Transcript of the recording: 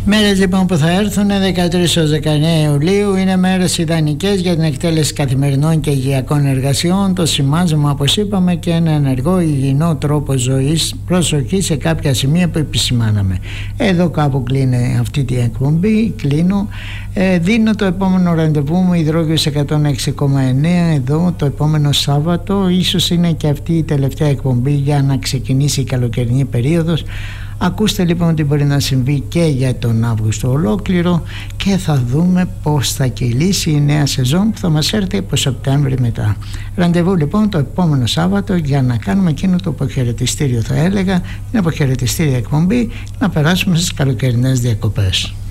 Μέρες λοιπόν που θα έρθουν 13 έως 19 Ιουλίου είναι μέρες ιδανικές για την εκτέλεση καθημερινών και υγειακών εργασιών, το σημάζουμε όπως είπαμε και ένα ενεργό υγιεινό τρόπο ζωής, προσοχή σε κάποια σημεία που επισημάναμε. Εδώ κάπου κλείνει αυτή την εκπομπή, κλείνω. Δίνω το επόμενο ραντεβού μου Υδρόγειος 106,9 εδώ το επόμενο Σάββατο. Ίσως είναι και αυτή η τελευταία εκπομπή για να ξεκινήσει η καλοκαιρινή περίοδος. Ακούστε λοιπόν τι μπορεί να συμβεί και για τον Αύγουστο ολόκληρο και θα δούμε πώς θα κυλήσει η νέα σεζόν που θα μας έρθει από Σεπτέμβρη μετά. Ραντεβού λοιπόν το επόμενο Σάββατο για να κάνουμε εκείνο το αποχαιρετιστήριο, θα έλεγα, την αποχαιρετιστήρια εκπομπή, να περάσουμε στις καλοκαιρινές διακοπές.